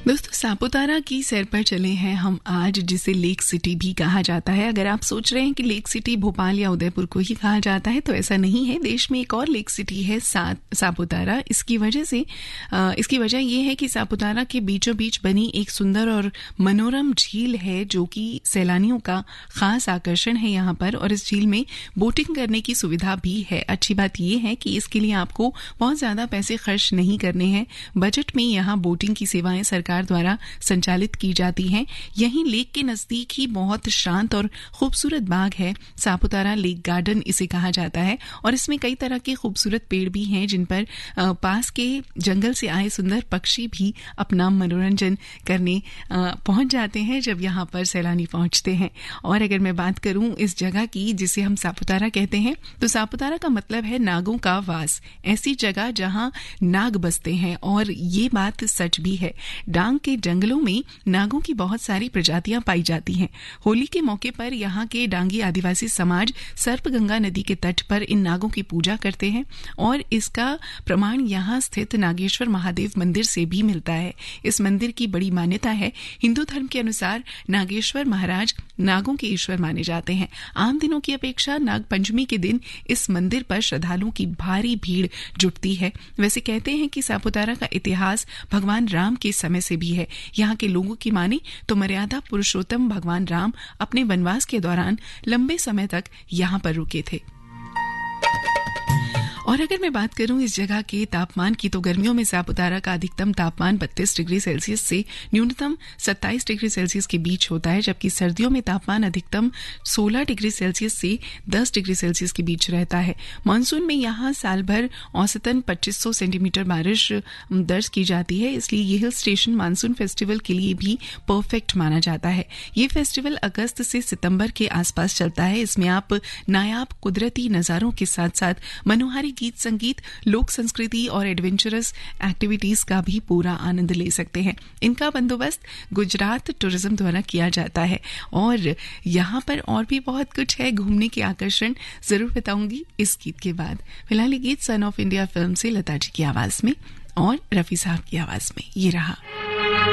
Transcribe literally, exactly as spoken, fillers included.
दोस्तों, सापुतारा की सैर पर चले हैं हम आज, जिसे लेक सिटी भी कहा जाता है। अगर आप सोच रहे हैं कि लेक सिटी भोपाल या उदयपुर को ही कहा जाता है, तो ऐसा नहीं है। देश में एक और लेक सिटी है, सा, सापुतारा। इसकी वजह से आ, इसकी वजह यह है कि सापुतारा के बीचों बीच बनी एक सुंदर और मनोरम झील है, जो कि सैलानियों का खास आकर्षण है यहाँ पर। और इस झील में बोटिंग करने की सुविधा भी है। अच्छी बात यह है कि इसके लिए आपको बहुत ज्यादा पैसे खर्च नहीं करने हैं। बजट में यहाँ बोटिंग की सेवाएं सरकार द्वारा संचालित की जाती हैं। यहीं लेक के नजदीक ही बहुत शांत और खूबसूरत बाग है, सापुतारा लेक गार्डन इसे कहा जाता है। और इसमें कई तरह के खूबसूरत पेड़ भी हैं, जिन पर पास के जंगल से आए सुंदर पक्षी भी अपना मनोरंजन करने पहुंच जाते हैं जब यहाँ पर सैलानी पहुंचते हैं। और अगर मैं बात करूं इस जगह की, जिसे हम सापुतारा कहते हैं, तो सापुतारा का मतलब है नागों का वास, ऐसी जगह जहां नाग बसते हैं। और ये बात सच भी है। डांग के जंगलों में नागों की बहुत सारी प्रजातियां पाई जाती हैं। होली के मौके पर यहाँ के डांगी आदिवासी समाज सर्पगंगा नदी के तट पर इन नागों की पूजा करते हैं। और इसका प्रमाण यहाँ स्थित नागेश्वर महादेव मंदिर से भी मिलता है। इस मंदिर की बड़ी मान्यता है। हिंदू धर्म के अनुसार नागेश्वर महाराज नागों के ईश्वर माने जाते हैं। आम दिनों की अपेक्षा नाग पंचमी के दिन इस मंदिर पर श्रद्धालुओं की भारी भीड़ जुटती है। वैसे कहते हैं कि सापुतारा का इतिहास भगवान राम के समय से भी है। यहाँ के लोगों की माने तो मर्यादा पुरुषोत्तम भगवान राम अपने वनवास के दौरान लंबे समय तक यहाँ पर रुके थे। और अगर मैं बात करूं इस जगह के तापमान की, तो गर्मियों में सापुतारा का अधिकतम तापमान बत्तीस डिग्री सेल्सियस से न्यूनतम सत्ताईस डिग्री सेल्सियस के बीच होता है, जबकि सर्दियों में तापमान अधिकतम सोलह डिग्री सेल्सियस से दस डिग्री सेल्सियस के बीच रहता है। मानसून में यहाँ साल भर औसतन पच्चीस सौ सेंटीमीटर बारिश दर्ज की जाती है। इसलिए ये हिल स्टेशन मानसून फेस्टिवल के लिए भी परफेक्ट माना जाता है। ये फेस्टिवल अगस्त से सितंबर के आसपास चलता है। इसमें आप नायाब कुदरती नजारों के साथ साथ मनोहारी गीत संगीत, लोक संस्कृति और एडवेंचरस एक्टिविटीज का भी पूरा आनंद ले सकते हैं। इनका बंदोबस्त गुजरात टूरिज्म द्वारा किया जाता है। और यहाँ पर और भी बहुत कुछ है घूमने के आकर्षण, जरूर बताऊंगी इस गीत के बाद। फिलहाल ये गीत सन ऑफ इंडिया फिल्म से लता जी की आवाज में और रफी साहब की आवाज में ये रहा।